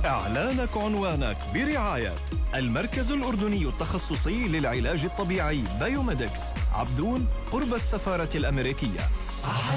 إعلانك عنوانك برعاية المركز الأردني التخصصي للعلاج الطبيعي بايوميدكس، عبدون، قرب السفارة الأمريكية.